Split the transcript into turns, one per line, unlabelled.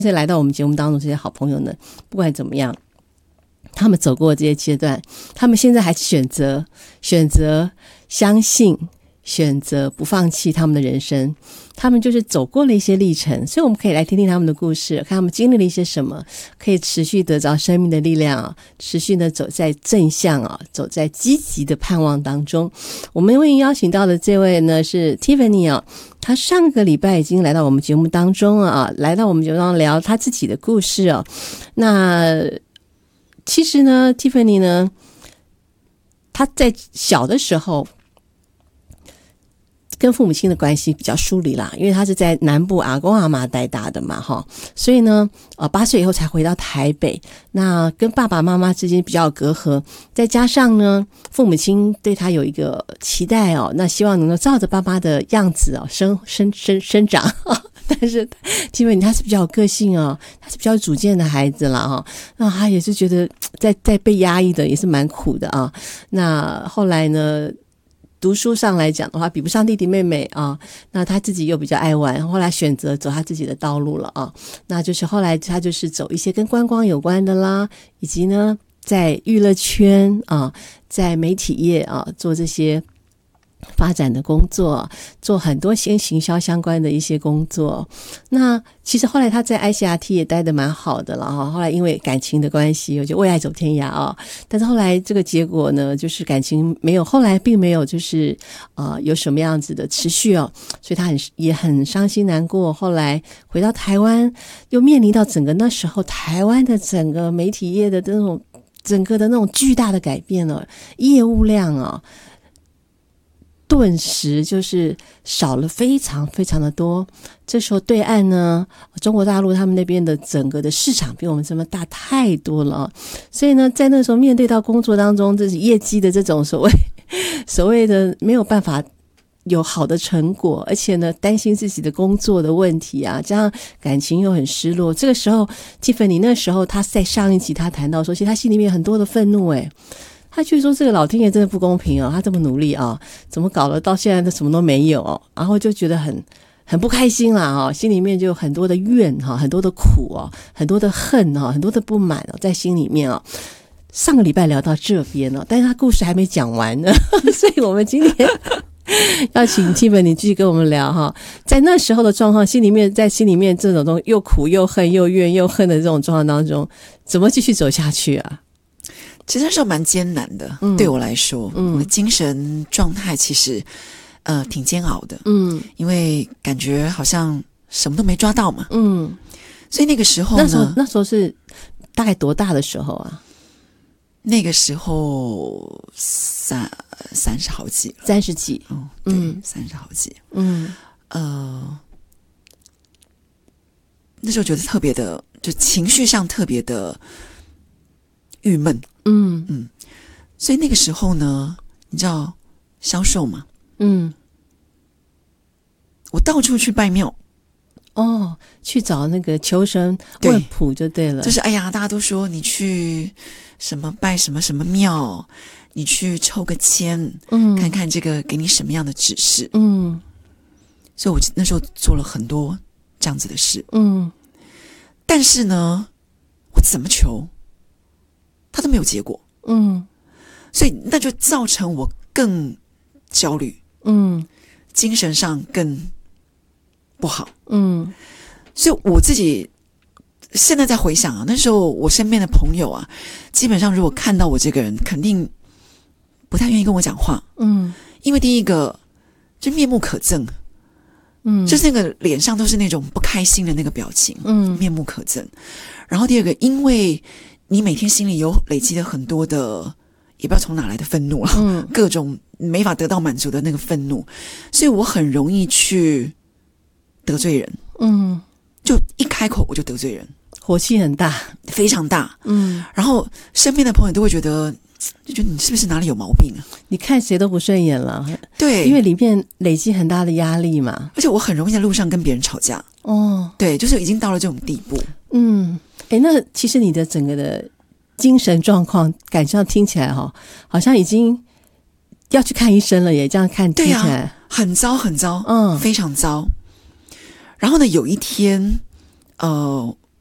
这些来到我们节目当中这些好朋友呢，不管怎么样，他们走过这些阶段，他们现在还选择相信，选择不放弃他们的人生，他们就是走过了一些历程，所以我们可以来听听他们的故事，看他们经历了一些什么，可以持续得着生命的力量持续的走在正向走在积极的盼望当中。我们为邀请到的这位呢是 Tiffany 她上个礼拜已经来到我们节目当中来到我们节目当中聊她自己的故事那其实呢 Tiffany 呢，她在小的时候跟父母亲的关系比较疏离啦，因为他是在南部阿公阿嬷带大的嘛所以呢8岁以后才回到台北，那跟爸爸妈妈之间比较有隔阂，再加上呢父母亲对他有一个期待那希望能够照着爸爸的样子生长但是基本他是比较有个性他是比较有主见的孩子啦那他也是觉得在被压抑的也是蛮苦的那后来呢读书上来讲的话比不上弟弟妹妹那他自己又比较爱玩，后来选择走他自己的道路了那就是后来他就是走一些跟观光有关的啦，以及呢在娱乐圈在媒体业做这些发展的工作，做很多行销相关的一些工作。那其实后来他在 ICRT 也待得蛮好的了后来因为感情的关系我就为爱走天涯但是后来这个结果呢就是感情没有，后来并没有就是有什么样子的持续所以他也很伤心难过。后来回到台湾又面临到整个那时候台湾的整个媒体业的那种整个的那种巨大的改变业务量顿时就是少了非常非常的多。这时候对岸呢中国大陆他们那边的整个的市场比我们这么大太多了所以呢在那时候面对到工作当中这是业绩的这种所谓的没有办法有好的成果，而且呢担心自己的工作的问题加上感情又很失落。这个时候 Tiffany 那时候他在上一集他谈到说其实他心里面有很多的愤怒他就说这个老天爷真的不公平他这么努力怎么搞了到现在都什么都没有然后就觉得很不开心啦心里面就有很多的怨很多的苦很多的恨很多的不满在心里面上个礼拜聊到这边但是他故事还没讲完呢所以我们今天要请 Tiffany 继续跟我们聊在那时候的状况在心里面这种又苦又恨又怨又恨的这种状况当中怎么继续走下去
其实那时候蛮艰难的对我来说我的精神状态其实挺煎熬的因为感觉好像什么都没抓到嘛所以那个时候呢
那时候是大概多大的时候
那个时候30好几了
30几
对30好几那时候觉得特别的就情绪上特别的郁闷所以那个时候呢你知道销售嘛我到处去拜庙
去找那个求神问卜就对了，
就是哎呀大家都说你去什么拜什么什么庙，你去抽个签看看这个给你什么样的指示所以我那时候做了很多这样子的事但是呢我怎么求他都没有结果所以那就造成我更焦虑精神上更不好所以我自己现在在回想那时候我身边的朋友基本上如果看到我这个人肯定不太愿意跟我讲话因为第一个就面目可憎就是那个脸上都是那种不开心的那个表情面目可憎。然后第二个因为你每天心里有累积了很多的也不知道从哪来的愤怒各种没法得到满足的那个愤怒，所以我很容易去得罪人就一开口我就得罪人，
火气很大
非常大然后身边的朋友都会觉得你是不是哪里有毛病
你看谁都不顺眼了
对，
因为里面累积很大的压力嘛，
而且我很容易在路上跟别人吵架对，就是已经到了这种地步
那其实你的整个的精神状况感觉上听起来好像已经要去看医生了耶，这样看听起来
很糟很糟非常糟。然后呢有一天